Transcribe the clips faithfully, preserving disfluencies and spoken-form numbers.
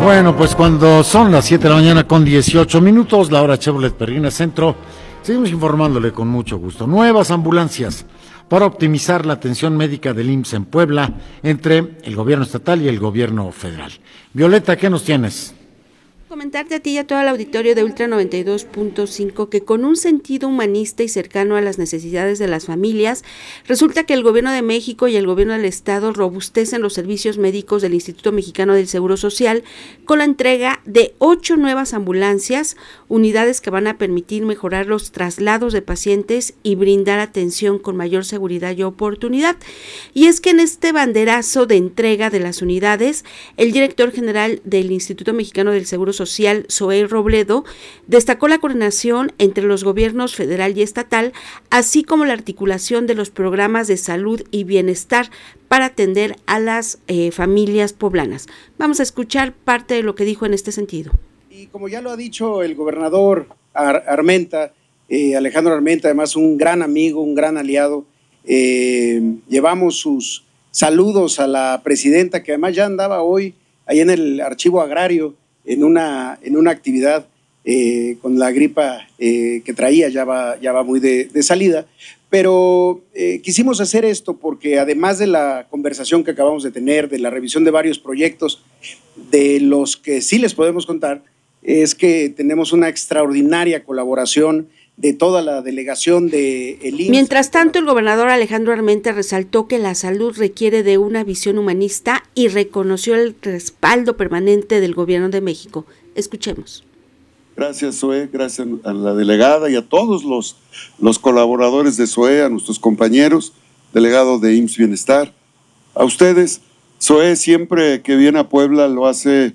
Bueno, pues cuando son las siete de la mañana con dieciocho minutos, la hora Chevrolet Perrina Centro, seguimos informándole con mucho gusto. Nuevas ambulancias para optimizar la atención médica del I M S S en Puebla entre el gobierno estatal y el gobierno federal. Violeta, ¿qué nos tienes? Comentarte a ti y a todo el auditorio de Ultra noventa y dos punto cinco que con un sentido humanista y cercano a las necesidades de las familias, resulta que el Gobierno de México y el Gobierno del Estado robustecen los servicios médicos del Instituto Mexicano del Seguro Social con la entrega de ocho nuevas ambulancias, unidades que van a permitir mejorar los traslados de pacientes y brindar atención con mayor seguridad y oportunidad. Y es que en este banderazo de entrega de las unidades, el director general del Instituto Mexicano del Seguro Social, Zoé Robledo, destacó la coordinación entre los gobiernos federal y estatal, así como la articulación de los programas de salud y bienestar para atender a las eh, familias poblanas. Vamos a escuchar parte de lo que dijo en este sentido. Y como ya lo ha dicho el gobernador Ar- Armenta, eh, Alejandro Armenta, además un gran amigo, un gran aliado, eh, llevamos sus saludos a la presidenta, que además ya andaba hoy ahí en el archivo agrario, en una, en una actividad eh, con la gripa eh, que traía, ya va, ya va muy de, de salida, pero eh, quisimos hacer esto porque además de la conversación que acabamos de tener, de la revisión de varios proyectos, de los que sí les podemos contar, es que tenemos una extraordinaria colaboración de toda la delegación de el I M S S. Mientras tanto, el gobernador Alejandro Armenta resaltó que la salud requiere de una visión humanista y reconoció el respaldo permanente del gobierno de México. Escuchemos. Gracias, Zoé, gracias a la delegada y a todos los, los colaboradores de Zoé, a nuestros compañeros, delegado de I M S S Bienestar, a ustedes. Zoé siempre que viene a Puebla lo hace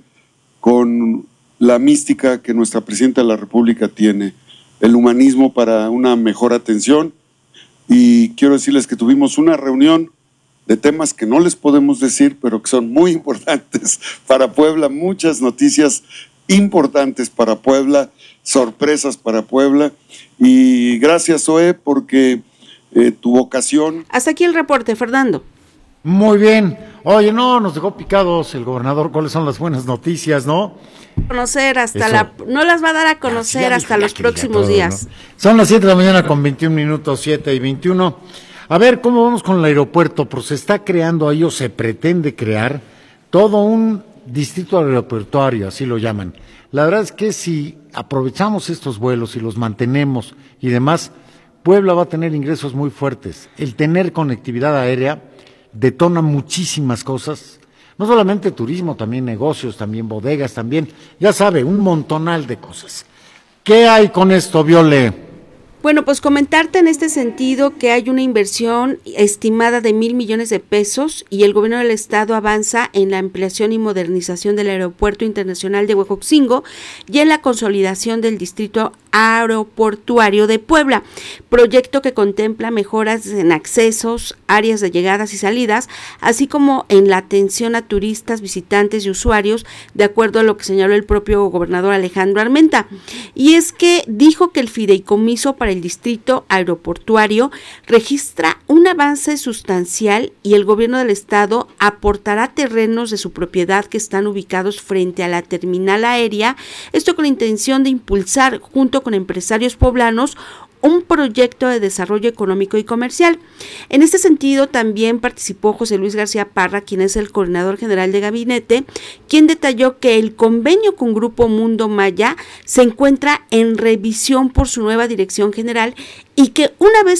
con la mística que nuestra presidenta de la República tiene, el humanismo para una mejor atención, y quiero decirles que tuvimos una reunión de temas que no les podemos decir, pero que son muy importantes para Puebla, muchas noticias importantes para Puebla, sorpresas para Puebla, y gracias, Zoé, porque eh, tu vocación... Hasta aquí el reporte, Fernando. Muy bien. Oye, no, nos dejó picados el gobernador. ¿Cuáles son las buenas noticias, no? Conocer hasta Eso. la... No las va a dar a conocer Ya, ya hasta dijo, los ya que diga próximos todo, días. ¿no? Son las siete de la mañana con veintiún minutos, siete y veintiuno. A ver, ¿cómo vamos con el aeropuerto? Pues se está creando ahí, o se pretende crear, todo un distrito aeroportuario, así lo llaman. La verdad es que si aprovechamos estos vuelos y los mantenemos y demás, Puebla va a tener ingresos muy fuertes. El tener conectividad aérea detona muchísimas cosas, no solamente turismo, también negocios, también bodegas, también, ya sabe, un montonal de cosas. ¿Qué hay con esto, Viole? Bueno, pues comentarte en este sentido que hay una inversión estimada de mil millones de pesos y el gobierno del estado avanza en la ampliación y modernización del aeropuerto internacional de Huejotzingo y en la consolidación del distrito aeroportuario de Puebla, proyecto que contempla mejoras en accesos, áreas de llegadas y salidas, así como en la atención a turistas, visitantes y usuarios, de acuerdo a lo que señaló el propio gobernador Alejandro Armenta. Y es que dijo que el fideicomiso para el distrito aeroportuario registra un avance sustancial y el gobierno del estado aportará terrenos de su propiedad que están ubicados frente a la terminal aérea, esto con la intención de impulsar junto con empresarios poblanos un proyecto de desarrollo económico y comercial. En este sentido, también participó José Luis García Parra, quien es el coordinador general de gabinete, quien detalló que el convenio con Grupo Mundo Maya se encuentra en revisión por su nueva dirección general y que una vez